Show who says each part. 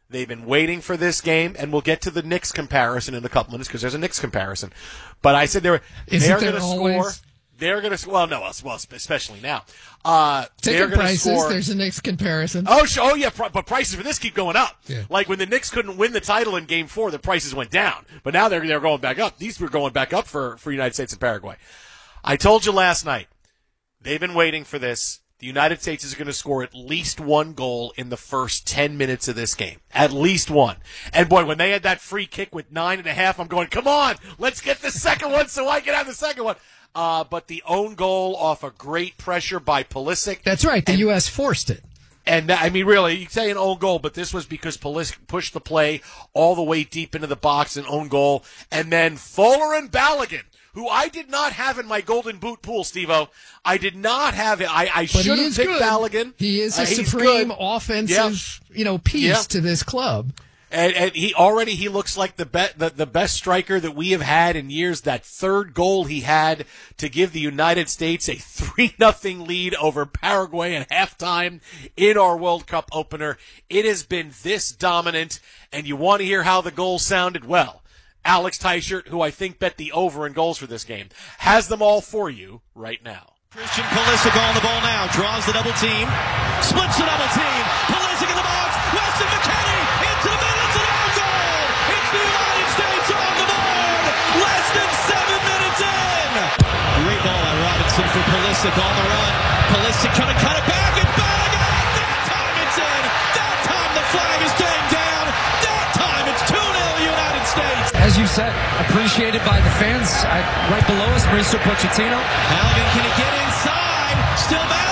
Speaker 1: They've been waiting for this game, and we'll get to the Knicks comparison in a couple minutes because there's a Knicks comparison. But I said they're going to score. They're going to well, especially now.
Speaker 2: Ticket prices. There's a Knicks comparison.
Speaker 1: Oh yeah, but prices for this keep going up.
Speaker 2: Yeah.
Speaker 1: Like when the Knicks couldn't win the title in Game 4, the prices went down. But now they're going back up. These were going back up for United States and Paraguay. I told you last night. They've been waiting for this. The United States is going to score at least one goal in the first 10 minutes of this game. At least one. And, boy, when they had that free kick with 9.5, I'm going, come on, let's get the second one so I can have the second one. But the own goal off a great pressure by Pulisic.
Speaker 2: That's right. The U.S. forced it.
Speaker 1: And, I mean, really, you say an own goal, but this was because Pulisic pushed the play all the way deep into the box, an own goal. And then Folarin Balogun, who I did not have in my Golden Boot pool, Steve-O. I did not have it. I should have picked Balogun.
Speaker 2: He is a supreme offensive, piece to this club.
Speaker 1: And he looks like the best striker that we have had in years. That third goal he had to give the United States a 3-0 lead over Paraguay at halftime in our World Cup opener. It has been this dominant, and you want to hear how the goal sounded? Well, Alex Teichert, who I think bet the over in goals for this game, has them all for you right now.
Speaker 3: Christian Pulisic on the ball now, draws the double team, splits the double team, Pulisic in the box, Weston McKennie into the middle, it's an own goal! It's the United States on the board, less than 7 minutes in! Great ball by Robinson for Pulisic on the run, Pulisic trying to cut it back, it's Balogun! That time it's in! That time the flag is staying down! That time it's 2-0 United States!
Speaker 4: As you said, appreciated by the fans. Right below us, Mauricio Pochettino.
Speaker 3: Balogun, can he get inside? Still back.